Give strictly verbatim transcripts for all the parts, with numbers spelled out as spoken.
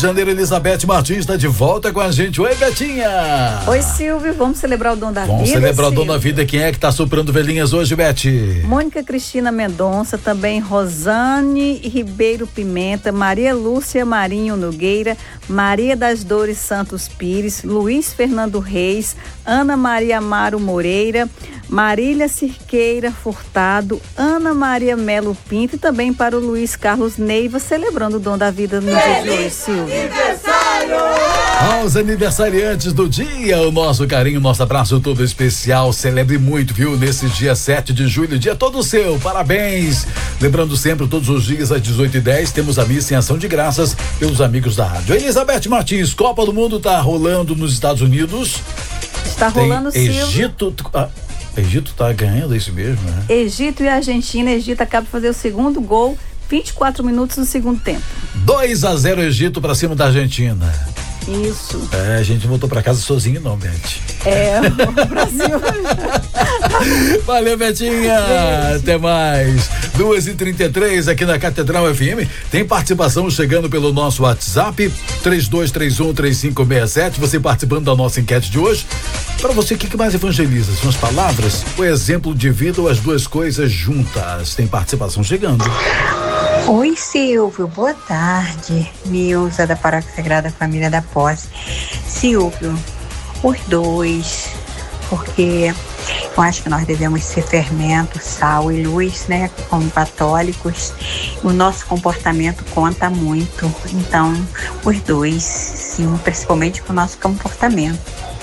Janeiro, Elizabeth Martins está de volta com a gente. Oi, Betinha. Oi, Silvio. Vamos celebrar o dom da Vamos vida. Vamos celebrar Silvio. o dom da vida. Quem é que está soprando velhinhas hoje, Beth? Mônica Cristina Mendonça, também Rosane Ribeiro Pimenta, Maria Lúcia Marinho Nogueira, Maria das Dores Santos Pires, Luiz Fernando Reis, Ana Maria Amaro Moreira, Marília Cirqueira Furtado, Ana Maria Melo Pinto e também para o Luiz Carlos Neiva, celebrando o dom da vida no dia de hoje, Silvio. Aniversário! Aos aniversariantes do dia, o nosso carinho, nosso abraço todo especial. Celebre muito, viu? Nesse dia sete de julho, dia todo seu. Parabéns! Lembrando sempre, todos os dias às dezoito e dez, temos a missa em ação de graças pelos amigos da rádio. Elizabeth Martins, Copa do Mundo tá rolando nos Estados Unidos. Está rolando, Tem Silvio. Egito. Ah, Egito tá ganhando, é isso mesmo, né? Egito e Argentina. Egito acaba de fazer o segundo gol, vinte e quatro minutos no segundo tempo. dois a zero Egito pra cima da Argentina. Isso. É, a gente voltou pra casa sozinho, não, Beth. É, o Brasil. Valeu, Betinha. Beijo. Até mais. duas e trinta e três aqui na Catedral F M. Tem participação chegando pelo nosso WhatsApp, três dois três um, três cinco seis sete. Você participando da nossa enquete de hoje. Para você, o que, que mais evangeliza? São as palavras, o exemplo de vida ou as duas coisas juntas? Tem participação chegando. Oi, Silvio, boa tarde. Nilza, da Paróquia Sagrada Família da Posse. Silvio, os dois, porque eu acho que nós devemos ser fermento, sal e luz, né? Como católicos, o nosso comportamento conta muito. Então, os dois, sim, principalmente com o nosso comportamento.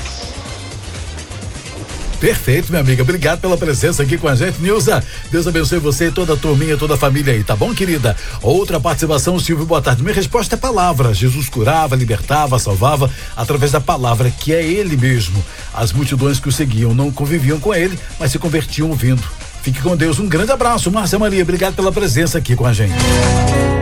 Perfeito, minha amiga. Obrigado pela presença aqui com a gente, Nilza. Deus abençoe você e toda a turminha, toda a família aí, tá bom, querida? Outra participação, Silvio, boa tarde. Minha resposta é palavra. Jesus curava, libertava, salvava através da palavra, que é ele mesmo. As multidões que o seguiam não conviviam com ele, mas se convertiam ouvindo. Fique com Deus. Um grande abraço, Márcia Maria. Obrigado pela presença aqui com a gente.